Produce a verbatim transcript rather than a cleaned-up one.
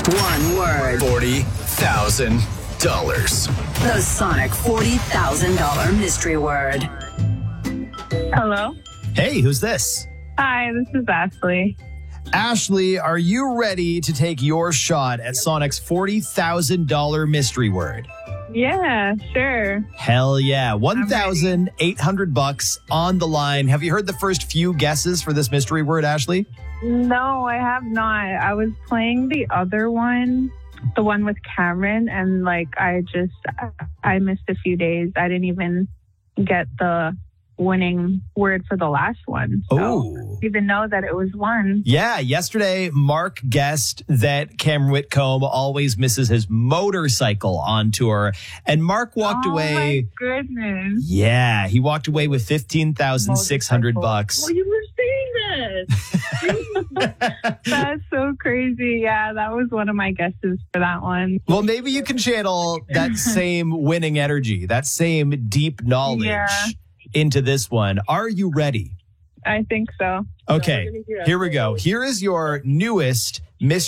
One word. forty thousand dollars. The Sonic forty thousand dollars mystery word. Hello. Hey, who's this? Hi, this is Ashley. Ashley, are you ready to take your shot at Sonic's forty thousand dollars mystery word? Yeah, sure. Hell yeah. one thousand eight hundred bucks on the line. Have you heard the first few guesses for this mystery word, Ashley? No, I have not. I was playing the other one, the one with Cameron, and like I just, I missed a few days. I didn't even get the winning word for the last one. So Oh. I didn't even know that it was one. Yeah, yesterday Mark guessed that Cameron Whitcomb always misses his motorcycle on tour, and Mark walked oh away. my goodness. Yeah, he walked away with fifteen thousand six hundred bucks. Oh, you were saying this. That's so crazy. Yeah, that was one of my guesses for that one. Well, maybe you can channel that same winning energy, that same deep knowledge Yeah. into this one. Are you ready? I think so. Okay, here we go. Here is your newest mystery.